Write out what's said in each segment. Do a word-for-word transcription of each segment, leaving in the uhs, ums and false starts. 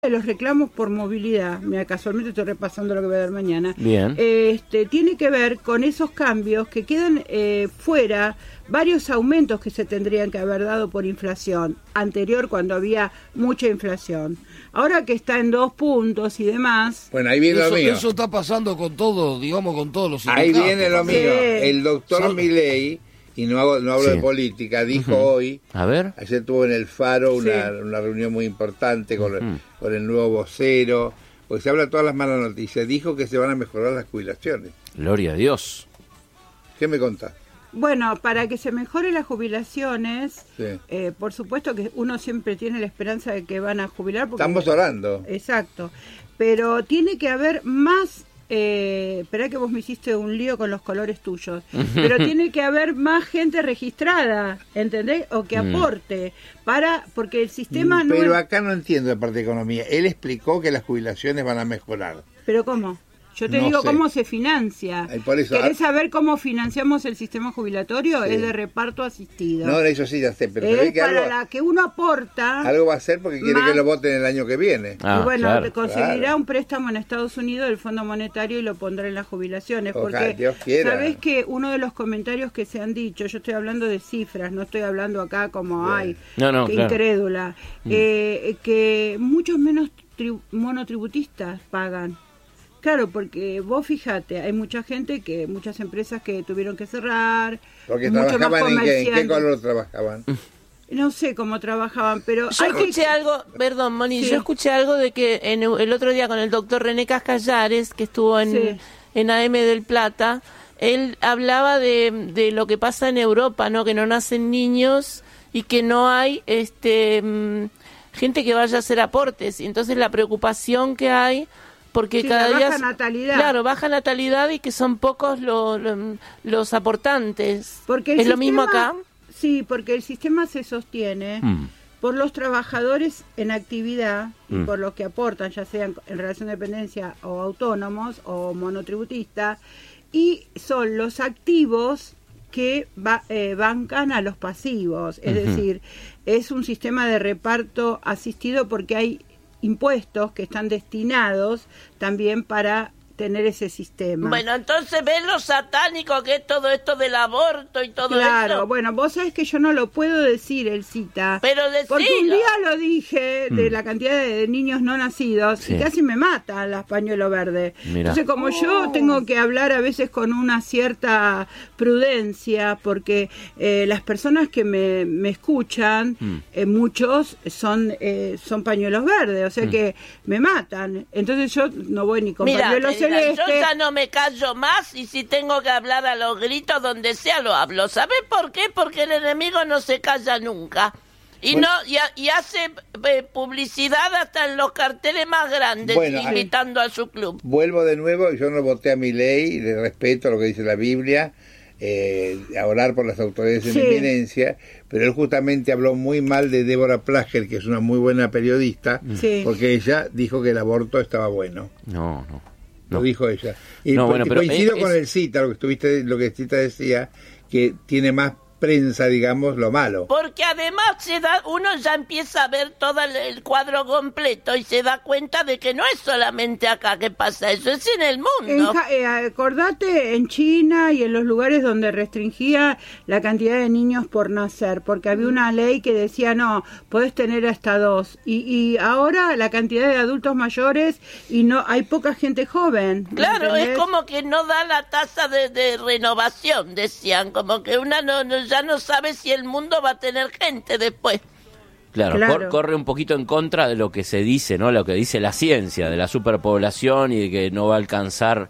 de los reclamos por movilidad, mira, casualmente estoy repasando lo que voy a dar mañana. Bien. Este, tiene que ver con esos cambios que quedan eh, fuera, varios aumentos que se tendrían que haber dado por inflación anterior, cuando había mucha inflación. Ahora que está en dos puntos y demás. Bueno, ahí viene eso, lo mío. Eso está pasando con todo, digamos, con todos los sindicatos. Ahí viene lo mío. Sí. El doctor Son... Milei, y no, hago, no hablo Sí. de política, dijo Uh-huh. hoy, A ver. ayer tuvo en el Faro una, Sí. una reunión muy importante con, Uh-huh. con el nuevo vocero, porque se habla de todas las malas noticias, dijo que se van a mejorar las jubilaciones. Gloria a Dios. ¿Qué me contás? Bueno, para que se mejoren las jubilaciones, Sí. eh, por supuesto que uno siempre tiene la esperanza de que van a jubilar. Porque, Estamos orando. Exacto, pero tiene que haber más. Eh, esperá que vos me hiciste un lío con los colores tuyos, pero tiene que haber más gente registrada, ¿entendés? O que Mm. aporte, para porque el sistema no Pero es... acá no entiendo la parte de economía. Él explicó que las jubilaciones van a mejorar. ¿Pero cómo? Yo te No digo sé. cómo se financia. Ay, por eso, ¿Querés ah- saber cómo financiamos el sistema jubilatorio? Sí. Es de reparto asistido. No, eso sí ya sé, pero se es ve que para algo, la que uno aporta. algo va a hacer porque quiere más- que lo voten el año que viene. Ah, y bueno, claro. conseguirá Claro. un préstamo en Estados Unidos del Fondo Monetario y lo pondrá en las jubilaciones. Ojalá, Porque Dios quiera. sabés que uno de los comentarios que se han dicho, yo estoy hablando de cifras, no estoy hablando acá como Bien. hay, No, no, que claro. incrédula, eh, que muchos menos tri- monotributistas pagan. Claro, porque vos fíjate, hay mucha gente, que muchas empresas que tuvieron que cerrar, Porque mucho más trabajaban en qué, en qué comerciantes. color trabajaban. No sé cómo trabajaban, pero Yo hay que- escuché algo, perdón, Moni, Sí. yo escuché algo de que en, el otro día con el doctor René Cascallares, que estuvo en, Sí. en A M del Plata, él hablaba de, de lo que pasa en Europa, ¿no? Que no nacen niños y que no hay este mm, gente que vaya a hacer aportes. Y entonces la preocupación que hay, porque Sí, cada la día... baja natalidad. Claro, baja natalidad y que son pocos lo- lo- los aportantes. Porque el ¿Es lo mismo sistema- acá? Sí, porque el sistema se sostiene Mm. por los trabajadores en actividad y Mm. por los que aportan, ya sean en relación de dependencia o autónomos o monotributistas, y son los activos que ba- eh, bancan a los pasivos. Es Ujú. decir, es un sistema de reparto asistido porque hay impuestos que están destinados también para tener ese sistema. Bueno, entonces ven lo satánico que es todo esto del aborto y todo Claro, eso. bueno, vos sabés que yo no lo puedo decir, Elcita. Pero Porque un decilo. día lo dije de Mm. la cantidad de, de niños no nacidos Sí. y casi me matan las pañuelos verdes. Mirá. Entonces, como yo tengo que hablar a veces con una cierta prudencia, porque eh, las personas que me, me escuchan, Mm. eh, muchos son eh, son pañuelos verdes, o sea Mm. que me matan. Entonces yo no voy ni con Mira, pañuelo querida, celeste. yo ya no me callo más y si tengo que hablar a los gritos donde sea lo hablo. ¿Sabes por qué? Porque el enemigo no se calla nunca. Y Bueno. no y, ha- y hace eh, publicidad hasta en los carteles más grandes, Bueno, invitando a su club. Vuelvo de nuevo, yo no voté a mi ley, le respeto lo que dice la Biblia, eh, a orar por las autoridades en Sí. eminencia, pero él justamente habló muy mal de Débora Plager, que es una muy buena periodista, Sí. porque ella dijo que el aborto estaba bueno. No, no. Lo No. dijo ella. Y No, co- bueno, pero coincido es- con es- el Cita, lo que estuviste, lo que Cita decía, que tiene más prensa, digamos, lo malo. Porque además se da, uno ya empieza a ver todo el, el cuadro completo y se da cuenta de que no es solamente acá que pasa eso, es en el En mundo. Ja- eh, acordate en China y en los lugares donde restringía la cantidad de niños por nacer, porque había una ley que decía no, podés tener hasta dos. Y, y ahora la cantidad de adultos mayores y no hay poca gente joven. Claro, ¿entendés? es como que no da la tasa de, de renovación, decían, como que una no, no- ya no sabe si el mundo va a tener gente después. Claro, Claro. cor- corre un poquito en contra de lo que se dice, ¿no? Lo que dice la ciencia, de la superpoblación y de que no va a alcanzar,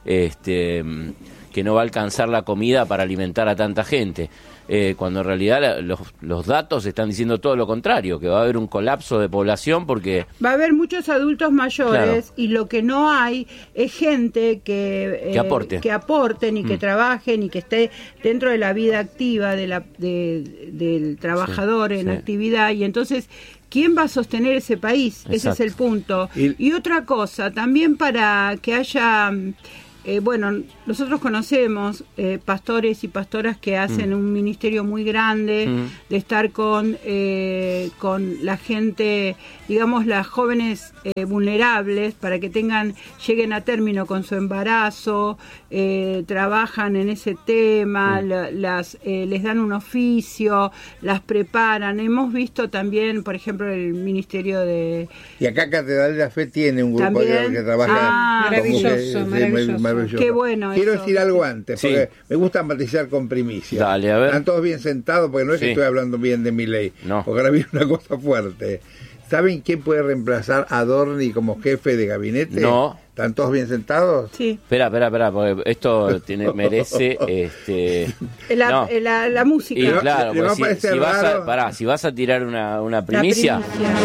este, mm, que no va a alcanzar la comida para alimentar a tanta gente. Eh, cuando en realidad la- los, los datos están diciendo todo lo contrario, que va a haber un colapso de población porque... Va a haber muchos adultos mayores Claro. y lo que no hay es gente que, eh, Que aporte. que aporten y que Mm. trabajen y que esté dentro de la vida activa de la, de- del trabajador Sí, en sí. actividad. Y entonces, ¿quién va a sostener ese país? Ese es Exacto. el punto. Y- Y otra cosa, también para que haya... eh, bueno, nosotros conocemos eh, pastores y pastoras que hacen mm. un ministerio muy grande mm. de estar con, eh, con la gente, digamos, las jóvenes eh, vulnerables para que tengan, lleguen a término con su embarazo, eh, trabajan en ese tema, mm. la, las eh, les dan un oficio, las preparan. Hemos visto también, por ejemplo, el ministerio de... Y acá Catedral de la Fe tiene un grupo ¿También? que trabaja... Ah, maravilloso, que, maravilloso. maravilloso. Qué bueno. Quiero eso. decir algo antes, Sí. porque me gusta matizar con primicia. Dale, a ver. Están todos bien sentados, porque no es Sí. que estoy hablando bien de Milei, No. porque ahora viene una cosa fuerte. ¿Saben quién puede reemplazar a Adorni como jefe de gabinete? No. ¿Están todos bien sentados? Sí. Espera, espera, espera, porque esto tiene, merece, este... La, no. la, la música. Y Le va- claro, le va porque a si, parecer si vas a, raro. pará, si vas a tirar una, una La primicia,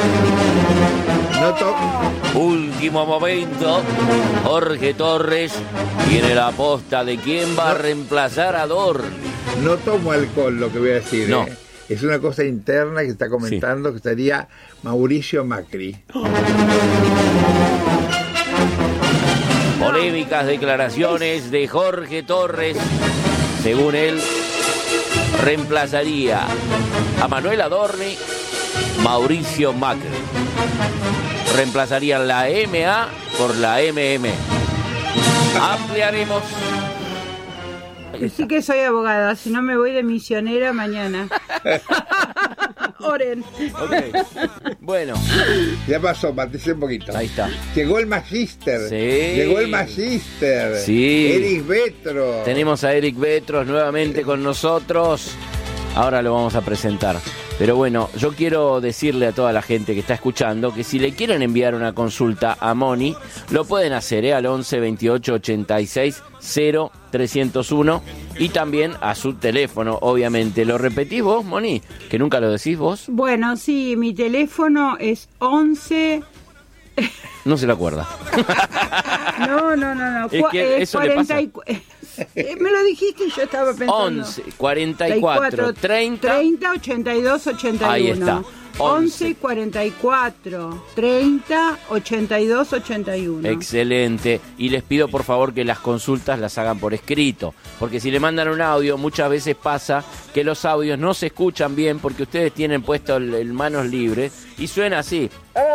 No to- último momento, Jorge Torres tiene la posta de quién va a reemplazar a Dorni. No tomo alcohol, lo que voy a decir. No. ¿eh? Es una cosa interna que está comentando, que sería Mauricio Macri. Polémicas declaraciones de Jorge Torres. Según él, reemplazaría a Manuel Adorni, Mauricio Macri. Reemplazarían la M A por la M M. Ampliaremos. Sí que soy abogada, si no me voy de misionera mañana. Oren. Ok. Bueno, Ya pasó, maticé un poquito. ahí está. Llegó el Magíster. Sí. Llegó el Magíster. Sí. Eric Vetro. Tenemos a Eric Vetros nuevamente con nosotros. Ahora lo vamos a presentar. Pero bueno, yo quiero decirle a toda la gente que está escuchando que si le quieren enviar una consulta a Moni, lo pueden hacer ¿eh? al once veintiocho ochenta y seis cero trescientos uno y también a su teléfono, obviamente. ¿Lo repetís vos, Moni? Que nunca lo decís vos. Bueno, sí, mi teléfono es once... No se lo acuerda. No, no, no, no. Es que Cu- eso le cuarenta y cu- Eh, Me lo dijiste y yo estaba pensando. once cuarenta y cuatro treinta treinta ochenta y dos ochenta y uno. Ahí está. once cuarenta y cuatro treinta ochenta y dos ochenta y uno. Excelente. Y les pido por favor que las consultas las hagan por escrito, porque si le mandan un audio muchas veces pasa que los audios no se escuchan bien porque ustedes tienen puesto el, el manos libres y suena así.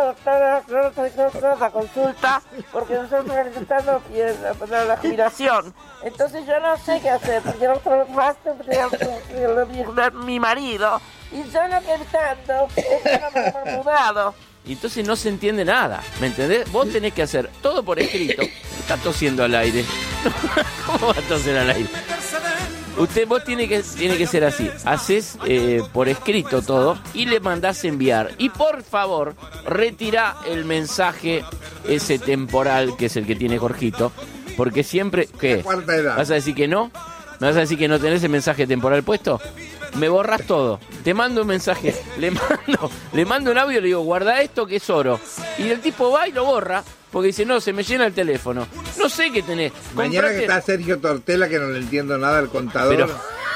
La consulta porque nosotros necesitamos para la jubilación. Entonces yo no sé qué hacer porque no trabajo mi marido y yo lo que tanto es que no me he mudado. Y entonces no se entiende nada, ¿me entendés? Vos tenés que hacer todo por escrito. Está tosiendo al aire. ¿Cómo va a toser al aire? Usted, vos tiene que, tiene que ser así. Haces eh, por escrito todo y le mandás enviar. Y por favor, retira el mensaje ese temporal que es el que tiene Jorgito. Porque siempre... ¿Qué? Cuarta edad. ¿Vas a decir que no? ¿Me vas a decir que no tenés el mensaje temporal puesto? Me borras todo. Te mando un mensaje. Le mando, le mando un audio y le digo, guarda esto que es oro. Y el tipo va y lo borra. Porque dice, no, se me llena el teléfono. No sé qué tenés. Mañana Comprate- que está Sergio Tortela, que no le entiendo nada al contador. Pero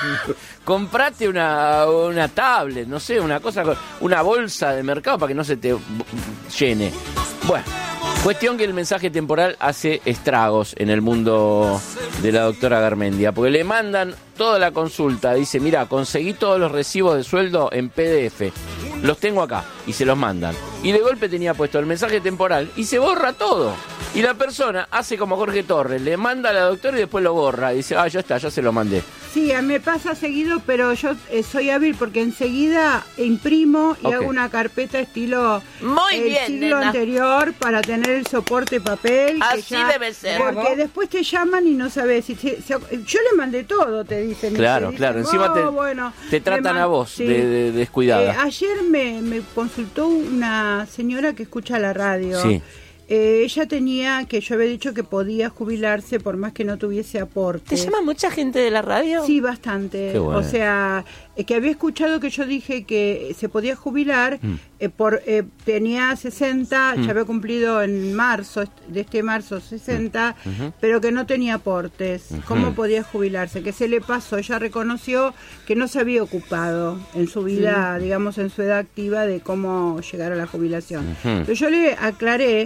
comprate una, una tablet, no sé, una cosa, con- una bolsa de mercado para que no se te b- llene. Bueno, cuestión que el mensaje temporal hace estragos en el mundo de la doctora Garmendia, porque le mandan toda la consulta, dice, mira, conseguí todos los recibos de sueldo en P D F, los tengo acá, y se los mandan. Y de golpe tenía puesto el mensaje temporal y se borra todo. Y la persona hace como Jorge Torres, le manda a la doctora y después lo borra. Y dice, ah, ya está, ya se lo mandé. Sí, a mí me pasa seguido, pero yo eh, soy hábil porque enseguida imprimo y Ok. hago una carpeta estilo Muy el bien, siglo nena. anterior para tener el soporte papel. que Así ya- debe ser. Porque después te llaman y no sabes si se- se- yo le mandé todo, te dicen. Claro, te dicen, claro, encima te- "Oh, bueno, te me tratan man- a vos sí. de, de descuidada. Eh, ayer me, me consultó una señora que escucha la radio. Sí. Eh, ella tenía que yo había dicho que podía jubilarse por más que no tuviese aporte. ¿Te llama mucha gente de la radio? Sí, bastante. Qué bueno. O sea, eh, que había escuchado que yo dije que se podía jubilar, Mm. eh, por eh, tenía sesenta, Mm. ya había cumplido en marzo, est- de este marzo sesenta, Mm. Ujú. pero que no tenía aportes. ¿Cómo podía jubilarse? Que se le pasó, ella reconoció que no se había ocupado en su vida, digamos, en su edad activa de cómo llegar a la jubilación. Ujú. Pero yo le aclaré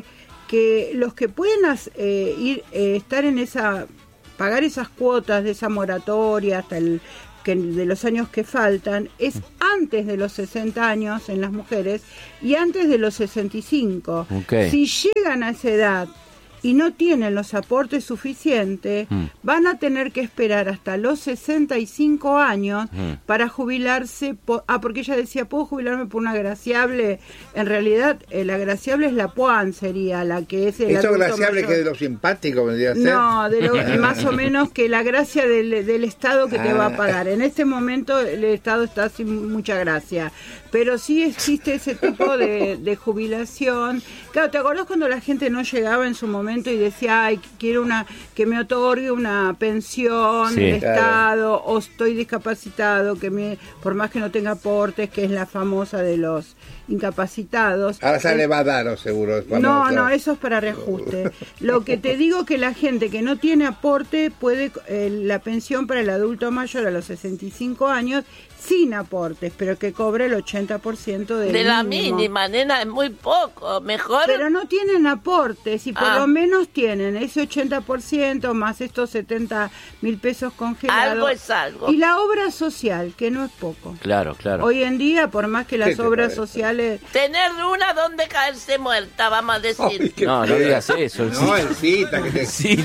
que los que pueden eh, ir eh, estar en esa, pagar esas cuotas de esa moratoria hasta el que de los años que faltan, es antes de los sesenta años en las mujeres y antes de los sesenta y cinco. Okay. Si llegan a esa edad y no tienen los aportes suficientes, mm. van a tener que esperar hasta los sesenta y cinco años mm. para jubilarse. Por, ah, porque ella decía, ¿puedo jubilarme por una agraciable? En realidad, eh, la agraciable es la P U A N, sería la que es el ¿Eso agraciable mayor. que es de lo simpático vendría a ser? No, de lo, más o menos que la gracia del, del Estado que ah. te va a pagar. En este momento el Estado está sin mucha gracia. Pero sí existe ese tipo de, de jubilación. Claro, ¿te acordás cuando la gente no llegaba en su momento y decía, ay, quiero una que me otorgue una pensión sí, del claro. Estado, o estoy discapacitado, que me, por más que no tenga aportes, que es la famosa de los incapacitados? Ahora se eh, le va a dar, seguro. No, no, eso es para reajuste. Lo que te digo que la gente que no tiene aporte puede, eh, la pensión para el adulto mayor a los sesenta y cinco años, sin aportes, pero que cobre el ochenta por ciento del de la mínimo. mínima, nena, es muy poco, mejor. Pero no tienen aportes y por ah. lo menos tienen ese ochenta por ciento más estos setenta mil pesos congelados. Algo es algo. Y la obra social, que no es poco. Claro, claro. Hoy en día, por más que las obras sociales... Tener una donde caerse muerta, vamos a decir. Ay, no, no digas eso. No, el cita, que te sí.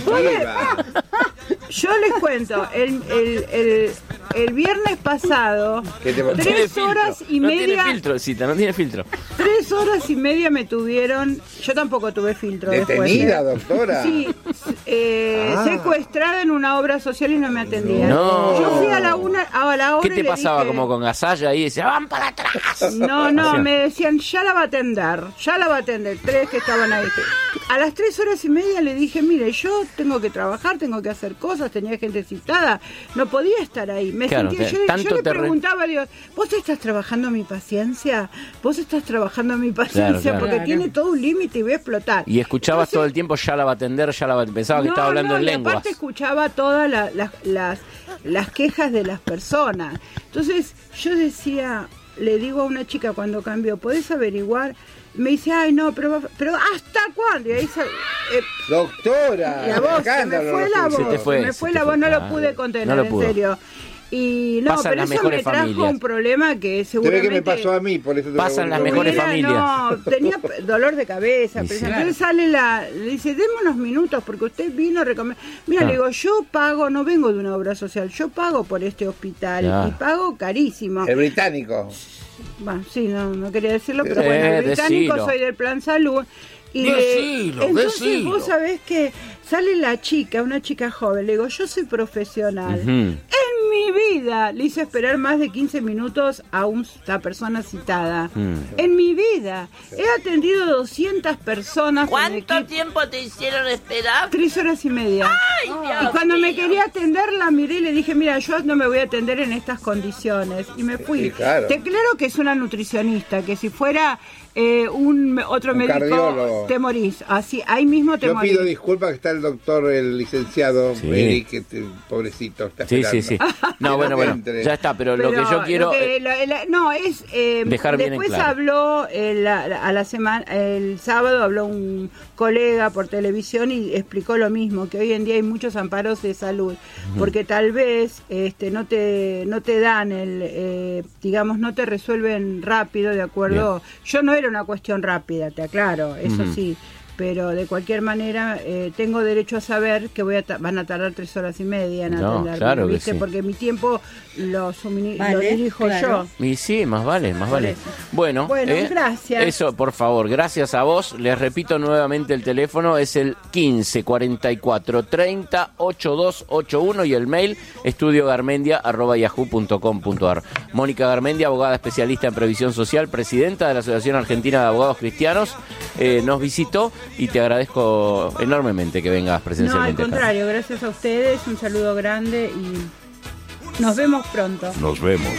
Yo les cuento, el, el, el, el viernes pasado, tres horas y no media... No tiene filtro, Cita, no tiene filtro. Tres horas y media me tuvieron... Yo tampoco tuve filtro después. ¿Detenida, doctora? Sí, eh, ah. secuestrada en una obra social y no me atendían. No. Yo fui a la una, a la hora ¿Qué te y le pasaba? dije, como con Gasalla ahí y decía, ¡van para atrás! No, no, me decían, ya la va a atender, ya la va a atender. Tres que estaban ahí. A las tres horas y media le dije, mire, yo tengo que trabajar, tengo que hacer cosas, tenía gente citada, no podía estar ahí. Me claro, sentía, te, yo, tanto yo le te preguntaba a Dios, ¿vos estás trabajando mi paciencia? ¿Vos estás trabajando mi paciencia? Claro, claro. Porque claro. tiene todo un límite y voy a explotar. Y escuchabas Entonces, todo el tiempo, ya la va a atender, ya la va a... Pensaba que no, estaba hablando no, en y lenguas. aparte escuchaba todas la, la, las, las quejas de las personas. Entonces yo decía, le digo a una chica cuando cambió, ¿podés averiguar? Me dice, ay, no, pero, pero ¿hasta cuándo? Y ahí se, eh, Doctora, la voz, se me fue la voz, se, te fue, se me fue se la voz, fue. no lo pude contener, no lo en serio. Y no, Pasan pero eso me trajo familias. un problema que seguramente... que me pasó a mí, por eso te Pasan las mejores Mira, familias. No, tenía dolor de cabeza. Pero sí, entonces claro. sale la... Le dice, deme unos minutos porque usted vino a recomendar... Mira, ah. le digo, yo pago, no vengo de una obra social, yo pago por este hospital ah. y pago carísimo. El británico. Bueno, sí, no, no quería decirlo, pero eh, bueno, el británico decilo. Soy del Plan Salud. Y decilo, le, entonces decilo. vos sabés que sale la chica, una chica joven, le digo, yo soy profesional. Uh-huh. En mi vida le hice esperar más de quince minutos a una persona citada. Uh-huh. En mi vida. He atendido doscientas personas. ¿Cuánto tiempo te hicieron esperar? Tres horas y media. Ay, Dios y cuando mío. me quería atender, la miré y le dije, mira, yo no me voy a atender en estas condiciones. Y me fui. Sí, claro. Te claro que es una nutricionista, que si fuera eh, un otro un médico, cardiólogo. te morís. Así, ahí mismo te Yo morís. pido disculpas que está el doctor, el licenciado sí. Eric, que te, pobrecito, está Sí, esperando. sí, sí. No, bueno, bueno, ya está, pero, pero lo que yo quiero... lo que, la, la, no, es... Eh, dejar bien en después claro. habló, eh, la, la, a la semana, el sábado habló un colega por televisión y explicó lo mismo, que hoy en día hay muchos amparos de salud, uh-huh. porque tal vez este no te no te dan el, eh, digamos, no te resuelven rápido, de acuerdo. Bien. Yo no era una cuestión rápida, te aclaro, eso uh-huh. sí. Pero de cualquier manera eh, tengo derecho a saber que voy a ta- van a tardar tres horas y media en no, atenderme, claro que ¿viste? sí. Porque mi tiempo lo, sumini- vale, lo dirijo claro. yo. Y sí, más vale, más vale. Bueno, bueno eh, gracias. Eso, por favor, gracias a vos. Les repito nuevamente el teléfono, es el quince cuarenta y cuatro treinta ochenta y dos ochenta y uno y el mail estudiogarmendia arroba yahoo punto com punto ar. Mónica Garmendia, abogada especialista en previsión social, presidenta de la Asociación Argentina de Abogados Cristianos, eh, nos visitó y te agradezco enormemente que vengas presencialmente. No, al contrario, acá. Gracias a ustedes, un saludo grande y nos vemos pronto. Nos vemos.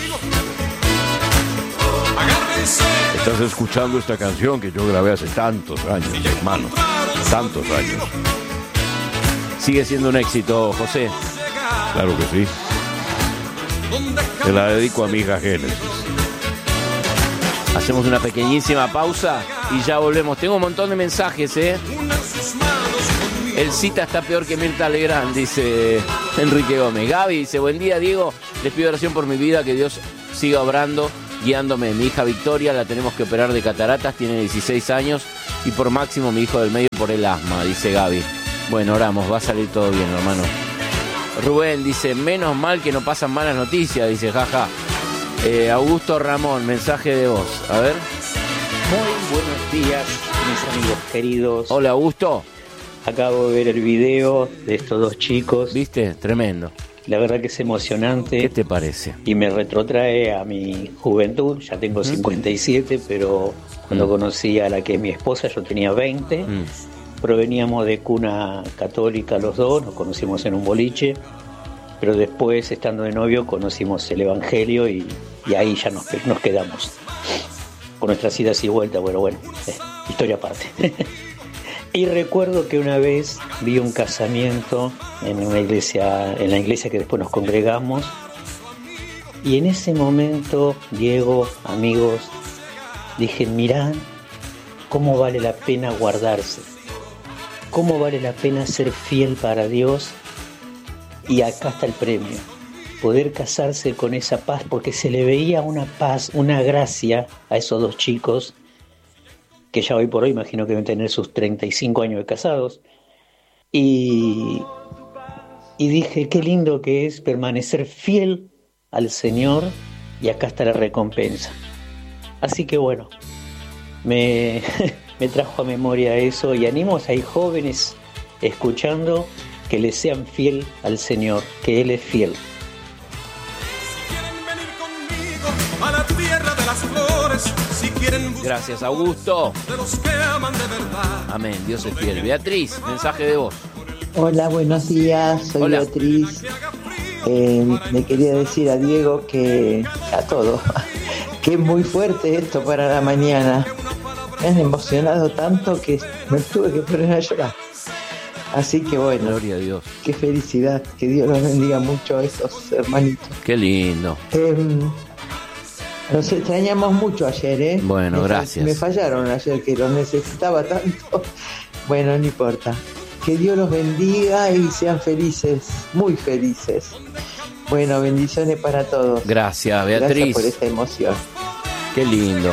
Estás escuchando esta canción que yo grabé hace tantos años, hermano, tantos años. Sigue siendo un éxito, José. Claro que sí. Te la dedico a mi hija Génesis. Hacemos una pequeñísima pausa y ya volvemos. Tengo un montón de mensajes, ¿eh? El cita está peor que Mirta Legrand, dice Enrique Gómez. Gaby dice, buen día, Diego. Les pido oración por mi vida, que Dios siga obrando, guiándome. Mi hija Victoria la tenemos que operar de cataratas, tiene dieciséis años. Y por Máximo, mi hijo del medio, por el asma, dice Gaby. Bueno, oramos, va a salir todo bien, hermano. Rubén dice, menos mal que no pasan malas noticias, dice, jaja. Eh, Augusto Ramón, mensaje de voz. A ver. Muy buenos días, mis amigos queridos. Hola, Augusto. Acabo de ver el video de estos dos chicos. ¿Viste? Tremendo. La verdad que es emocionante. ¿Qué te parece? Y me retrotrae a mi juventud. Ya tengo cincuenta y siete, pero cuando mm. conocí a la que es mi esposa, yo tenía veinte. Mm. Proveníamos de cuna católica los dos, nos conocimos en un boliche. Pero después, estando de novio, conocimos el Evangelio y, y ahí ya nos, nos quedamos. Con nuestras idas y vueltas, bueno, bueno, eh, historia aparte. Y recuerdo que una vez vi un casamiento en una iglesia, en la iglesia que después nos congregamos, y en ese momento, Diego, amigos, dije, mirá cómo vale la pena guardarse, cómo vale la pena ser fiel para Dios, y acá está el premio, poder casarse con esa paz, porque se le veía una paz, una gracia a esos dos chicos, que ya hoy por hoy imagino que deben tener sus treinta y cinco años de casados, y, y dije, qué lindo que es permanecer fiel al Señor, y acá está la recompensa. Así que bueno, me, me trajo a memoria eso, y animo a hay jóvenes escuchando que le sean fiel al Señor, que Él es fiel. Gracias, Augusto. Amén, Dios es fiel. Beatriz, mensaje de voz. Hola, buenos días, soy Hola. Beatriz. Eh, le quería decir a Diego que, a todo, que es muy fuerte esto para la mañana. Me han emocionado tanto que me tuve que poner a llorar. Así que bueno, gloria a Dios. Qué felicidad, que Dios los bendiga mucho a esos hermanitos. Qué lindo. Eh, Los extrañamos mucho ayer, ¿eh? Bueno, me, gracias. Me fallaron ayer, que los necesitaba tanto. Bueno, no importa. Que Dios los bendiga y sean felices, muy felices. Bueno, bendiciones para todos. Gracias, Beatriz. Gracias por esta emoción. Qué lindo.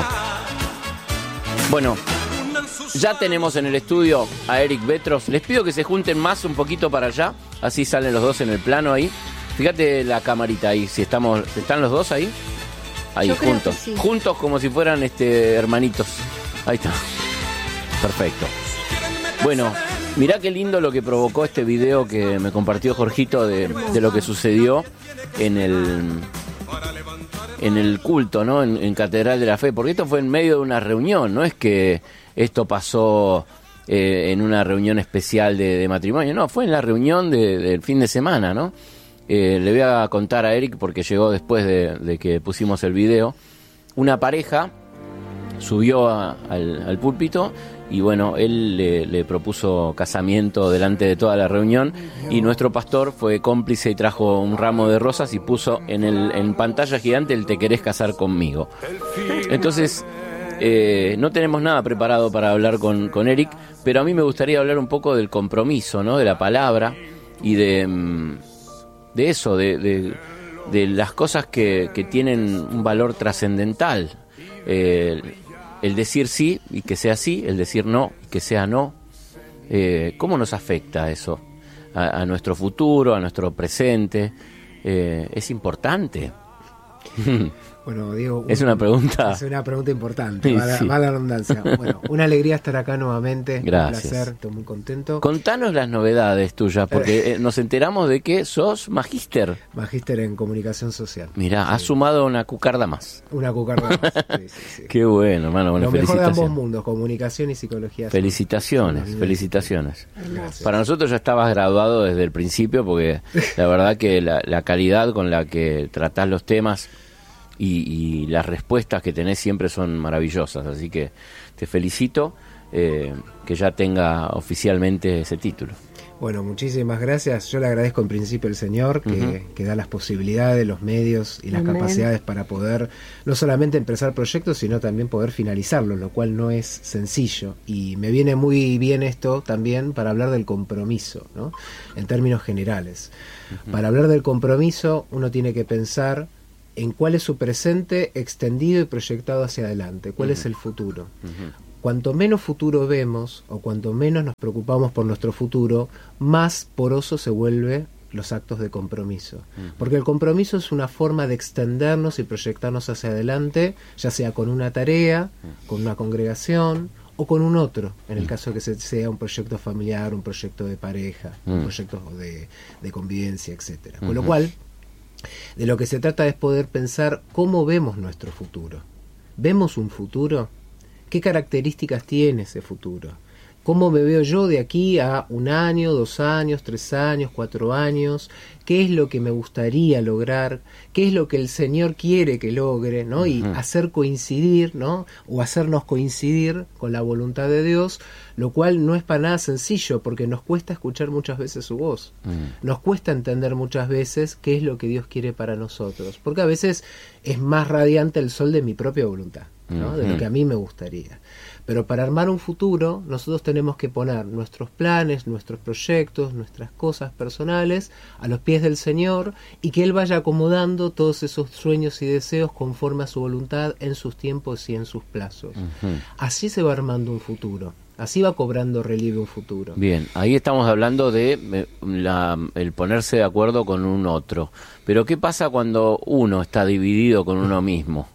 Bueno, ya tenemos en el estudio a Eric Betros. Les pido que se junten más un poquito para allá, así salen los dos en el plano ahí. Fíjate la camarita ahí, si estamos, ¿están los dos ahí? Ahí, Yo juntos, sí. juntos como si fueran este hermanitos. Ahí está. Perfecto. Bueno, mirá qué lindo lo que provocó este video que me compartió Jorgito de, de lo que sucedió en el en el culto, ¿no? En, en Catedral de la Fe, porque esto fue en medio de una reunión, no es que esto pasó eh, en una reunión especial de, de matrimonio, no, fue en la reunión de, del fin de semana, ¿no? Eh, le voy a contar a Eric porque llegó después de, de que pusimos el video. Una pareja subió a, al, al púlpito y bueno, él le, le propuso casamiento delante de toda la reunión y nuestro pastor fue cómplice y trajo un ramo de rosas y puso en, el, en pantalla gigante el "te querés casar conmigo". Entonces eh, no tenemos nada preparado para hablar con, con Eric, pero a mí me gustaría hablar un poco del compromiso, ¿no? De la palabra y de... de eso, de, de, de las cosas que, que tienen un valor trascendental. Eh, el decir sí y que sea sí, el decir no y que sea no. Eh, ¿Cómo nos afecta eso a, a nuestro futuro, a nuestro presente? Eh, ¿Es importante? Bueno, Diego, es una pregunta. Es una pregunta importante, Sí, va, la, sí. va la redundancia. Bueno, una alegría estar acá nuevamente. Gracias. Un placer, estoy muy contento. Contanos las novedades tuyas, porque eh, nos enteramos de que sos magíster. Magíster en comunicación social. Mirá, sí. Has sumado una cucarda más. Una cucarda más. Sí, sí, sí. Qué bueno, hermano. Bueno, lo mejor de ambos felicitaciones. mundos, comunicación y psicología. Felicitaciones, Son- felicitaciones. Gracias. Para nosotros ya estabas graduado desde el principio, porque la verdad que la, la calidad con la que tratás los temas y, y las respuestas que tenés siempre son maravillosas, así que te felicito eh, que ya tenga oficialmente ese título. Bueno, muchísimas gracias. Yo le agradezco en principio al Señor que, uh-huh. que da las posibilidades, los medios y las Amén. Capacidades para poder no solamente empezar proyectos, sino también poder finalizarlos, lo cual no es sencillo. Y me viene muy bien esto también para hablar del compromiso, ¿no? En términos generales. Uh-huh. Para hablar del compromiso, uno tiene que pensar en cuál es su presente extendido y proyectado hacia adelante, cuál uh-huh. es el futuro. Uh-huh. Cuanto menos futuro vemos o cuanto menos nos preocupamos por nuestro futuro, más poroso se vuelven los actos de compromiso. Uh-huh. Porque el compromiso es una forma de extendernos y proyectarnos hacia adelante, ya sea con una tarea, uh-huh. con una congregación o con un otro, en el uh-huh. caso de que sea un proyecto familiar, un proyecto de pareja, uh-huh. un proyecto de, de convivencia, etcétera. Uh-huh. Con lo cual, de lo que se trata es poder pensar cómo vemos nuestro futuro. ¿Vemos un futuro? ¿Qué características tiene ese futuro? ¿Cómo me veo yo de aquí a un año, dos años, tres años, cuatro años? ¿Qué es lo que me gustaría lograr? ¿Qué es lo que el Señor quiere que logre? ¿No? Y uh-huh. hacer coincidir, ¿no? O hacernos coincidir con la voluntad de Dios, lo cual no es para nada sencillo, porque nos cuesta escuchar muchas veces su voz. Uh-huh. Nos cuesta entender muchas veces qué es lo que Dios quiere para nosotros, porque a veces es más radiante el sol de mi propia voluntad, ¿no? Uh-huh. De lo que a mí me gustaría. Pero para armar un futuro, nosotros tenemos que poner nuestros planes, nuestros proyectos, nuestras cosas personales a los pies del Señor y que Él vaya acomodando todos esos sueños y deseos conforme a su voluntad en sus tiempos y en sus plazos. Uh-huh. Así se va armando un futuro. Así va cobrando relieve un futuro. Bien, ahí estamos hablando de la, el ponerse de acuerdo con un otro. Pero ¿qué pasa cuando uno está dividido con uno mismo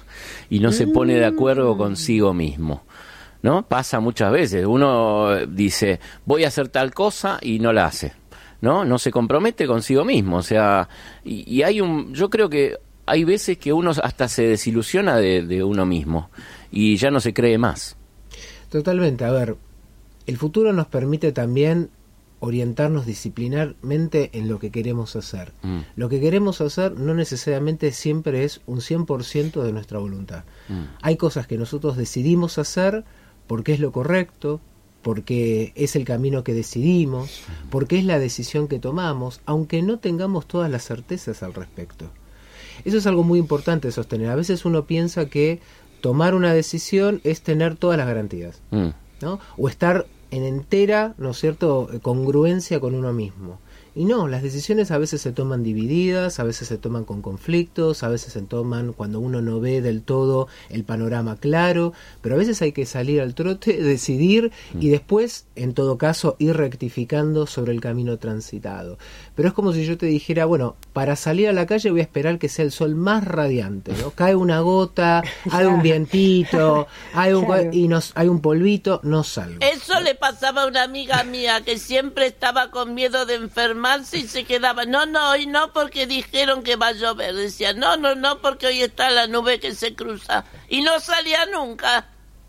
y no se pone de acuerdo consigo mismo? ¿No? Pasa muchas veces. Uno dice, voy a hacer tal cosa y no la hace, ¿no? No se compromete consigo mismo. O sea, y, y hay un, yo creo que hay veces que uno hasta se desilusiona de, de uno mismo y ya no se cree más. Totalmente. A ver, el futuro nos permite también orientarnos disciplinarmente en lo que queremos hacer. Mm. Lo que queremos hacer no necesariamente siempre es un cien por ciento de nuestra voluntad. Mm. Hay cosas que nosotros decidimos hacer porque es lo correcto, porque es el camino que decidimos, porque es la decisión que tomamos, aunque no tengamos todas las certezas al respecto. Eso es algo muy importante de sostener. A veces uno piensa que tomar una decisión es tener todas las garantías, mm. ¿no? O estar en entera, ¿no es cierto?, congruencia con uno mismo. Y no, las decisiones a veces se toman divididas, a veces se toman con conflictos, a veces se toman cuando uno no ve del todo el panorama claro, pero a veces hay que salir al trote, decidir y después, en todo caso, ir rectificando sobre el camino transitado. Pero es como si yo te dijera, bueno, para salir a la calle voy a esperar que sea el sol más radiante, ¿no? Cae una gota, hay un vientito, hay un, claro. y nos, hay un polvito, no salgo. Eso le pasaba a una amiga mía que siempre estaba con miedo de enfermarse y se quedaba, no, no, hoy no porque dijeron que va a llover. Decía, no, no, no porque hoy está la nube que se cruza. Y no salía nunca.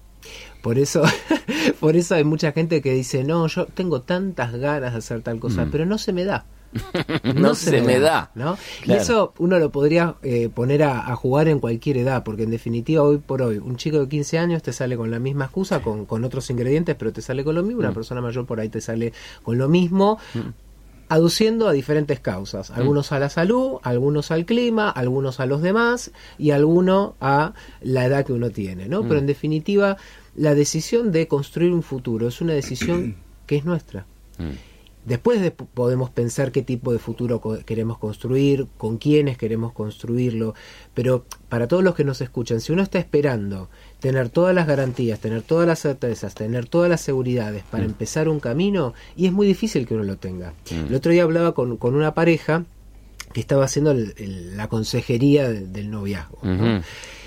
Por eso, por eso hay mucha gente que dice, no, yo tengo tantas ganas de hacer tal cosa, mm. pero no se me da. No, no se, se me da, da ¿no? Claro. Y eso uno lo podría eh, poner a, a jugar en cualquier edad, porque en definitiva hoy por hoy un chico de quince años te sale con la misma excusa, con, con otros ingredientes, pero te sale con lo mismo. Mm. Una persona mayor por ahí te sale con lo mismo, mm. aduciendo a diferentes causas, algunos mm. a la salud, algunos al clima, algunos a los demás y algunos a la edad que uno tiene, ¿no? Mm. Pero en definitiva la decisión de construir un futuro es una decisión que es nuestra. Mm. Después de, podemos pensar qué tipo de futuro co- queremos construir, con quiénes queremos construirlo, pero para todos los que nos escuchan, si uno está esperando tener todas las garantías, tener todas las certezas, tener todas las seguridades para mm. empezar un camino, y es muy difícil que uno lo tenga. Mm. El otro día hablaba con, con una pareja que estaba haciendo el, el, la consejería de, del noviazgo, ¿no? Mm-hmm.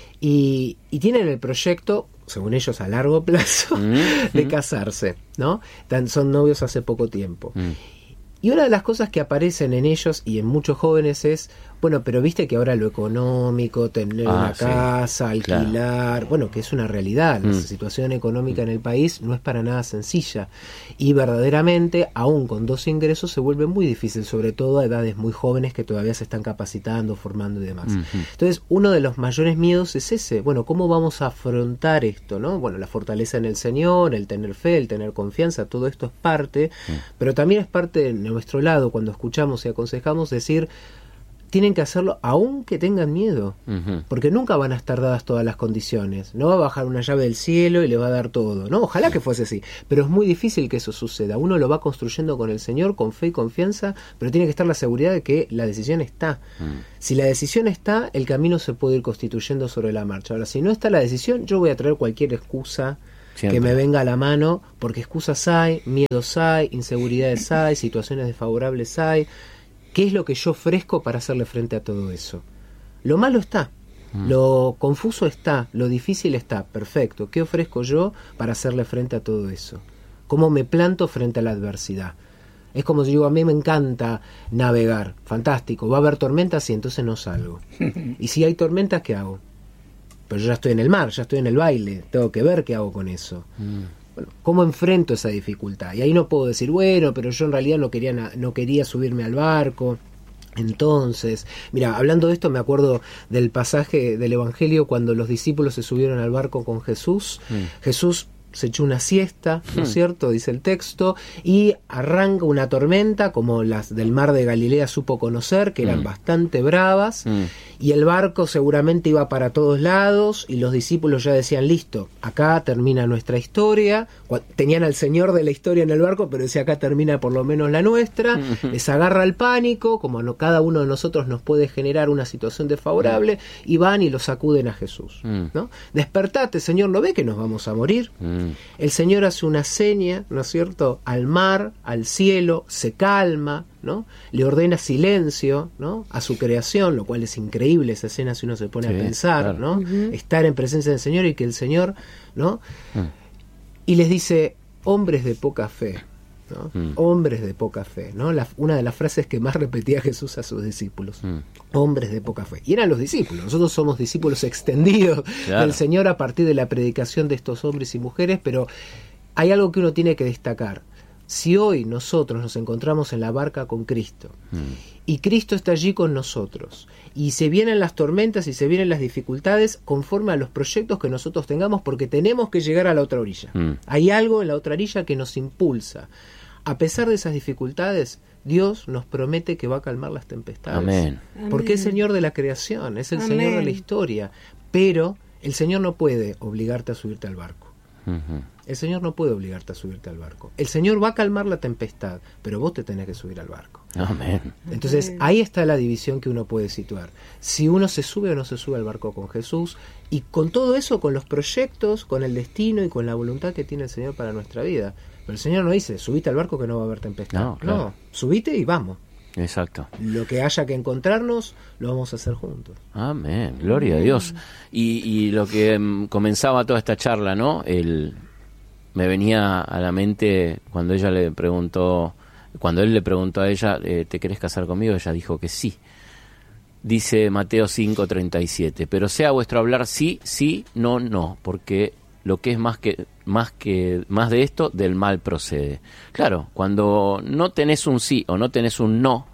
y, y tienen el proyecto, según ellos a largo plazo, mm-hmm. de casarse, ¿no? Tan, son novios hace poco tiempo. Mm. Y una de las cosas que aparecen en ellos y en muchos jóvenes es, Bueno, pero viste que ahora lo económico, tener Ah, una sí, casa, alquilar, claro. bueno, que es una realidad, la Mm. situación económica en el país no es para nada sencilla y verdaderamente, aún con dos ingresos, se vuelve muy difícil, sobre todo a edades muy jóvenes que todavía se están capacitando, formando y demás. Ujú. Entonces, uno de los mayores miedos es ese, bueno, ¿cómo vamos a afrontar esto, no? Bueno, la fortaleza en el Señor, el tener fe, el tener confianza, todo esto es parte, Mm. pero también es parte de nuestro lado, cuando escuchamos y aconsejamos, decir, tienen que hacerlo aunque tengan miedo, Ujú. porque nunca van a estar dadas todas las condiciones. No va a bajar una llave del cielo y le va a dar todo, ¿no? Ojalá que fuese así, pero es muy difícil que eso suceda. Uno lo va construyendo con el Señor, con fe y confianza, pero tiene que estar la seguridad de que la decisión está. Mm. Si la decisión está, el camino se puede ir constituyendo sobre la marcha. Ahora, si no está la decisión, yo voy a traer cualquier excusa Siempre. que me venga a la mano, porque excusas hay, miedos hay, inseguridades hay, situaciones desfavorables hay. ¿Qué es lo que yo ofrezco para hacerle frente a todo eso? Lo malo está, mm. lo confuso está, lo difícil está, perfecto. ¿Qué ofrezco yo para hacerle frente a todo eso? ¿Cómo me planto frente a la adversidad? Es como si digo, a mí me encanta navegar, fantástico, va a haber tormentas y entonces no salgo. Y si hay tormentas, ¿qué hago? Pero yo ya estoy en el mar, ya estoy en el baile, tengo que ver qué hago con eso. Mm. Bueno, ¿cómo enfrento esa dificultad? Y ahí no puedo decir, bueno, pero yo en realidad no quería, no quería subirme al barco. Entonces, mira, hablando de esto me acuerdo del pasaje del Evangelio cuando los discípulos se subieron al barco con Jesús. Mm. Jesús se echó una siesta, ¿no es cierto?, dice el texto, y arranca una tormenta como las del mar de Galilea supo conocer, que eran mm. bastante bravas, mm. y el barco seguramente iba para todos lados, y los discípulos ya decían, listo, acá termina nuestra historia. Tenían al Señor de la historia en el barco, pero decía, acá termina por lo menos la nuestra. Mm. Les agarra el pánico, como no, cada uno de nosotros nos puede generar una situación desfavorable, mm. y van y lo sacuden a Jesús, mm. ¿no? Despertate, Señor, ¿no ve que nos vamos a morir? Mm. El Señor hace una seña, ¿no es cierto?, al mar, al cielo, se calma, ¿no? Le ordena silencio, ¿no?, a su creación, lo cual es increíble esa escena si uno se pone sí, a pensar, claro. ¿no? Uh-huh. Estar en presencia del Señor y que el Señor, ¿no? Uh. Y les dice, hombres de poca fe, ¿no? Mm. Hombres de poca fe, ¿no? La, una de las frases que más repetía Jesús a sus discípulos. Mm. Hombres de poca fe. Y eran los discípulos. Nosotros somos discípulos extendidos claro. del Señor a partir de la predicación de estos hombres y mujeres, pero hay algo que uno tiene que destacar. Si hoy nosotros nos encontramos en la barca con Cristo mm. y Cristo está allí con nosotros y se vienen las tormentas y se vienen las dificultades conforme a los proyectos que nosotros tengamos, porque tenemos que llegar a la otra orilla. Mm. Hay algo en la otra orilla que nos impulsa. A pesar de esas dificultades, Dios nos promete que va a calmar las tempestades. Amén. Porque es Señor de la creación, es el Amén. Señor de la historia. Pero el Señor no puede obligarte a subirte al barco. Uh-huh. El Señor no puede obligarte a subirte al barco. El Señor va a calmar la tempestad, pero vos te tenés que subir al barco. Amén. Entonces ahí está la división que uno puede situar. Si uno se sube o no se sube al barco con Jesús, y con todo eso, con los proyectos, con el destino y con la voluntad que tiene el Señor para nuestra vida. Pero el Señor no dice, subite al barco que no va a haber tempestad. No, claro. no, subite y vamos. Exacto. Lo que haya que encontrarnos, lo vamos a hacer juntos. Amén, gloria a Dios. Y, y lo que um, comenzaba toda esta charla, ¿no? El, me venía a la mente cuando ella le preguntó, cuando él le preguntó a ella, eh, ¿te querés casar conmigo? Ella dijo que sí. Dice Mateo cinco treinta y siete, pero sea vuestro hablar sí, sí, no, no, porque lo que es más que más que más de esto, del mal procede. Claro, cuando no tenés un sí o no tenés un no,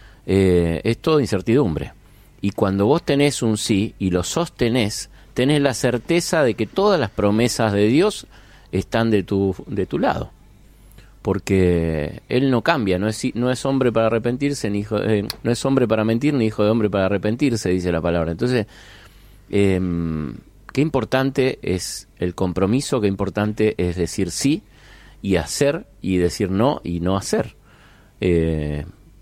eh, es todo incertidumbre. Y cuando vos tenés un sí y lo sostenés, tenés la certeza de que todas las promesas de Dios están de tu de tu lado. Porque Él no cambia, no es no es hombre para arrepentirse, ni hijo, eh, no es hombre para mentir, ni hijo de hombre para arrepentirse, dice la palabra. Entonces, eh, qué importante es el compromiso, qué importante es decir sí y hacer, y decir no y no hacer. Eh,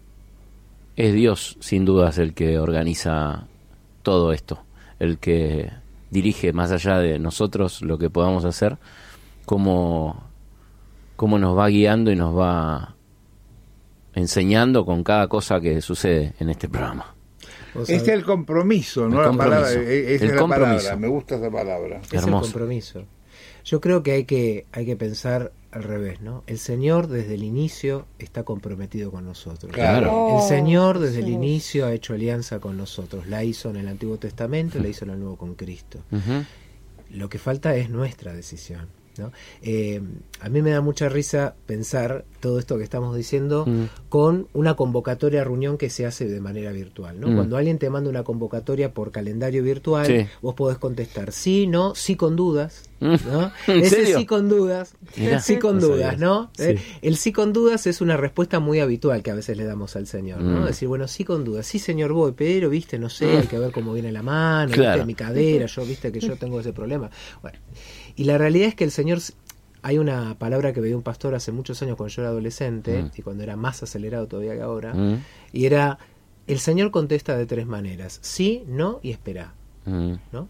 es Dios, sin dudas, el que organiza todo esto, el que dirige más allá de nosotros lo que podamos hacer, cómo, cómo nos va guiando y nos va enseñando con cada cosa que sucede en este programa. Este es el compromiso, ¿no? El la compromiso. palabra, esa el es compromiso. La palabra, me gusta esa palabra. Es el compromiso. Yo creo que hay que hay que pensar al revés, ¿no? El Señor desde el inicio está comprometido con nosotros. Claro. El Señor desde el inicio ha hecho alianza con nosotros. La hizo en el Antiguo Testamento, la hizo en el Nuevo con Cristo. Uh-huh. Lo que falta es nuestra decisión, ¿no? Eh, a mí me da mucha risa pensar todo esto que estamos diciendo mm. con una convocatoria a reunión que se hace de manera virtual, ¿no? Mm. Cuando alguien te manda una convocatoria por calendario virtual, sí. vos podés contestar sí, no, sí con dudas, ¿no? Ese serio? sí con dudas, Mirá, sí con no dudas, ¿no? Sí. Eh, el sí con dudas es una respuesta muy habitual que a veces le damos al Señor, ¿no? Mm. Decir, bueno, sí con dudas, sí Señor voy, pero viste, no sé, mm. hay que ver cómo viene la mano, claro. viste, mi cadera, yo viste que yo tengo ese problema. Bueno, y la realidad es que el Señor, hay una palabra que veía un pastor hace muchos años cuando yo era adolescente, mm. y cuando era más acelerado todavía que ahora, mm. y era, el Señor contesta de tres maneras, sí, no y espera, mm. ¿no?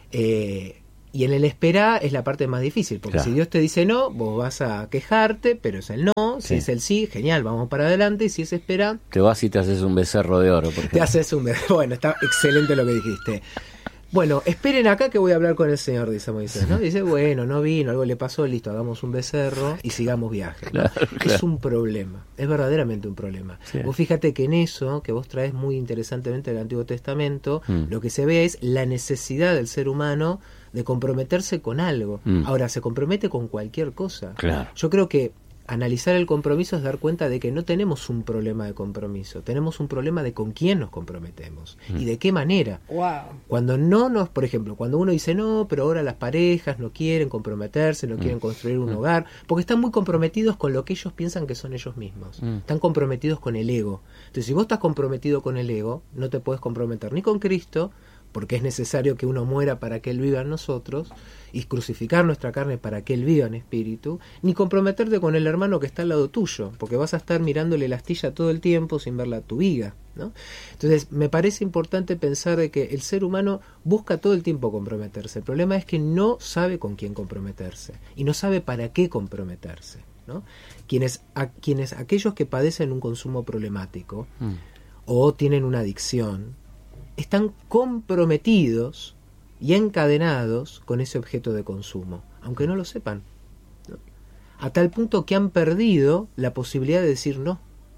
Eh, y en el esperá es la parte más difícil, porque claro. si Dios te dice no, vos vas a quejarte, pero es el no, si sí. es el sí, genial, vamos para adelante, y si es espera... Te vas y te haces un becerro de oro, por ejemplo. Te haces un becerro, bueno, está excelente lo que dijiste. Bueno, esperen acá que voy a hablar con el Señor, dice Moisés, ¿no? Dice, bueno, no vino, algo le pasó, listo, hagamos un becerro y sigamos viaje, ¿no? Claro, claro. Es un problema, es verdaderamente un problema. Sí. Vos fíjate que en eso, que vos traes muy interesantemente del Antiguo Testamento, mm. lo que se ve es la necesidad del ser humano de comprometerse con algo. Mm. Ahora, se compromete con cualquier cosa. Claro. Yo creo que analizar el compromiso es dar cuenta de que no tenemos un problema de compromiso, tenemos un problema de con quién nos comprometemos mm. y de qué manera. Wow. Cuando no nos, por ejemplo, cuando uno dice no, pero ahora las parejas no quieren comprometerse, no mm. quieren construir un mm. hogar, porque están muy comprometidos con lo que ellos piensan que son ellos mismos. Mm. Están comprometidos con el ego. Entonces, si vos estás comprometido con el ego, no te puedes comprometer ni con Cristo, porque es necesario que uno muera para que Él viva en nosotros, y crucificar nuestra carne para que Él viva en espíritu, ni comprometerte con el hermano que está al lado tuyo, porque vas a estar mirándole la astilla todo el tiempo sin verla a tu viga, ¿no? Entonces, me parece importante pensar de que el ser humano busca todo el tiempo comprometerse. El problema es que no sabe con quién comprometerse, y no sabe para qué comprometerse, ¿no? Quienes, a, quienes aquellos que padecen un consumo problemático, mm. o tienen una adicción, están comprometidos y encadenados con ese objeto de consumo, aunque no lo sepan, ¿no? A tal punto que han perdido la posibilidad de decir no,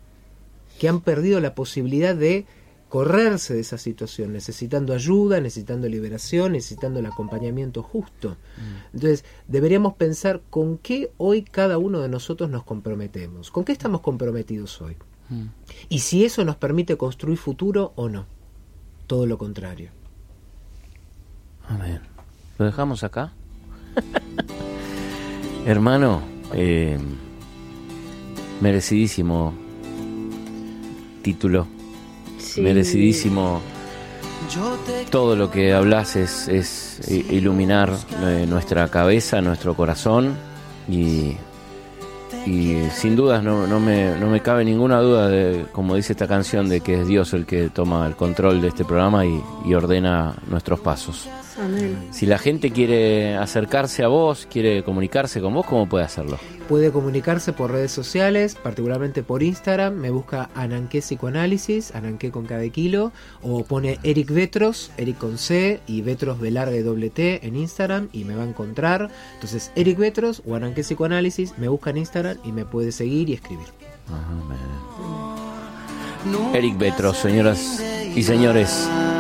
que han perdido la posibilidad de correrse de esa situación, necesitando ayuda, necesitando liberación, necesitando el acompañamiento justo. Mm. Entonces, deberíamos pensar con qué hoy cada uno de nosotros nos comprometemos, con qué estamos comprometidos hoy, mm. y si eso nos permite construir futuro o no. Todo lo contrario. Amén. ¿Lo dejamos acá? Hermano, eh, merecidísimo título. Sí. Merecidísimo. Todo lo que hablas es, es iluminar eh, nuestra cabeza, nuestro corazón, y... Y sin dudas no, no, me, no me cabe ninguna duda, de, como dice esta canción, de que es Dios el que toma el control de este programa y, y ordena nuestros pasos. Amén. Si la gente quiere acercarse a vos, quiere comunicarse con vos, ¿cómo puede hacerlo? Puede comunicarse por redes sociales, particularmente por Instagram. Me busca Ananqué Psicoanálisis, Ananqué con cada kilo, o pone Eric Vetros, Eric con C y Vetros B larga y doble T en Instagram, y me va a encontrar. Entonces, Eric Vetros o Ananqué Psicoanálisis, me busca en Instagram y me puede seguir y escribir. Ajá, Eric Vetros, señoras y señores.